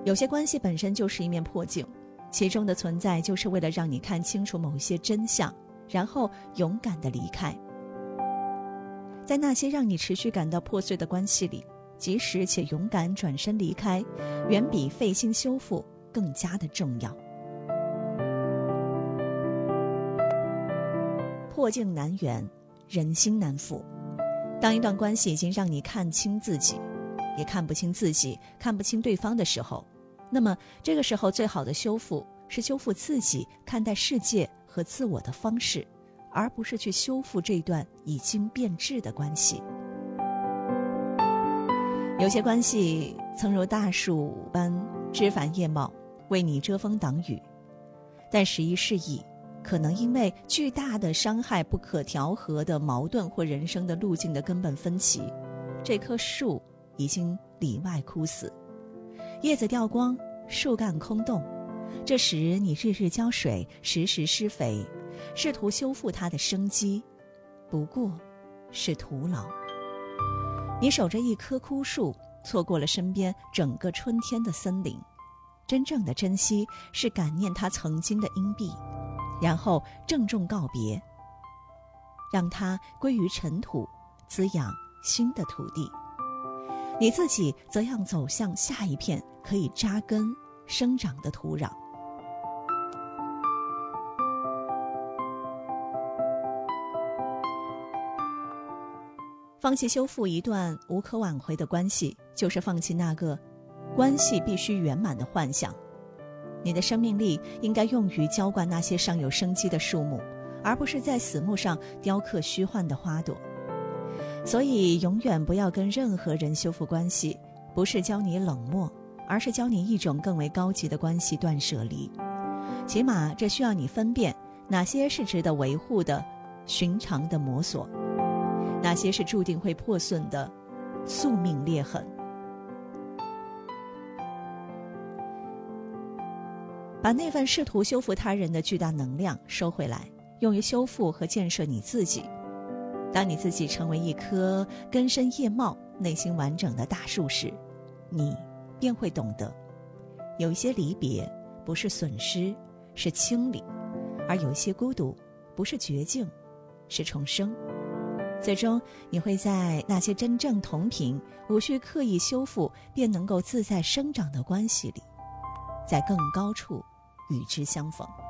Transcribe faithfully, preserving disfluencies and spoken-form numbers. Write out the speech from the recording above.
有些关系本身就是一面破镜，其中的存在就是为了让你看清楚某些真相，然后勇敢地离开。在那些让你持续感到破碎的关系里，及时且勇敢转身离开，远比费心修复更加的重要。破镜难圆，人心难复。当一段关系已经让你看清自己，也看不清自己，看不清对方的时候，那么这个时候最好的修复是修复自己看待世界和自我的方式，而不是去修复这段已经变质的关系。有些关系曾如大树般枝繁叶茂，为你遮风挡雨，但时移世易，可能因为巨大的伤害、不可调和的矛盾或人生的路径的根本分歧，这棵树已经里外枯死，叶子掉光，树干空洞。这时你日日浇水，时时施肥，试图修复它的生机，不过是徒劳。你守着一棵枯树，错过了身边整个春天的森林。真正的珍惜是感念它曾经的荫蔽，然后郑重告别，让它归于尘土，滋养新的土地。你自己则要走向下一片可以扎根生长的土壤。放弃修复一段无可挽回的关系，就是放弃那个关系必须圆满的幻想。你的生命力应该用于浇灌那些尚有生机的树木，而不是在死木上雕刻虚幻的花朵。所以永远不要跟任何人修复关系，不是教你冷漠，而是教你一种更为高级的关系断舍离。起码这需要你分辨哪些是值得维护的寻常的摸索，哪些是注定会破损的宿命裂痕。把那份试图修复他人的巨大能量收回来，用于修复和建设你自己。当你自己成为一棵根深叶茂、内心完整的大树时，你便会懂得，有一些离别不是损失，是清理；而有一些孤独不是绝境，是重生。最终你会在那些真正同频、无需刻意修复便能够自在生长的关系里，在更高处与之相逢。